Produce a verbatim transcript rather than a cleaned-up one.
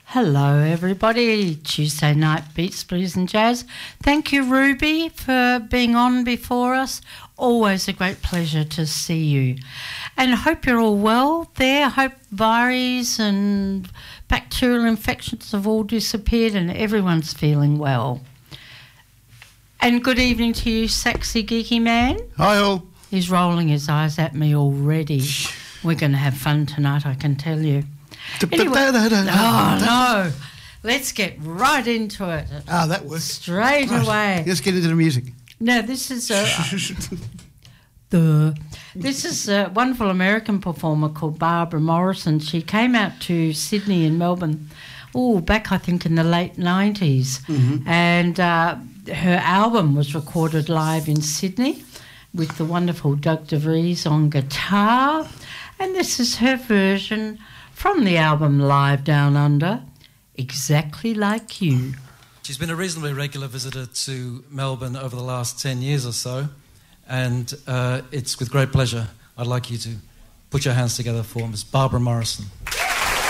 Hello, everybody. Tuesday night Beats, Blues and Jazz. Thank you, Ruby, for being on before us. Always a great pleasure to see you. And hope you're all well there. Hope virus and bacterial infections have all disappeared and everyone's feeling well. And good evening to you, sexy geeky man. Hi all. He's rolling his eyes at me already. We're going to have fun tonight, I can tell you. Anyway, oh no, let's get right into it. Ah, that works. Straight right. away. Let's get into the music. Now, this is a, the, this is a wonderful American performer called Barbara Morrison. She came out to Sydney and Melbourne, oh, back I think in the late nineties. Mm-hmm. And uh, her album was recorded live in Sydney with the wonderful Doug DeVries on guitar. And this is her version from the album Live Down Under, Exactly Like You. She's been a reasonably regular visitor to Melbourne over the last ten years or so, and uh, it's with great pleasure I'd like you to put your hands together for Miss Barbara Morrison.